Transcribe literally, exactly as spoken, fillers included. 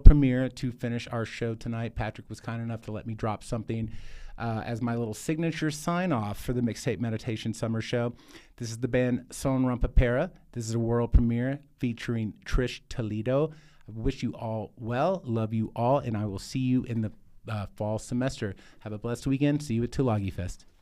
premiere to finish our show tonight. Patrick was kind enough to let me drop something uh, as my little signature sign-off for the Mixtape Meditation Summer Show. This is the band Son Rompapera. This is a world premiere featuring Trish Toledo. I wish you all well, love you all, and I will see you in the uh, fall semester. Have a blessed weekend. See you at Tulagi Fest.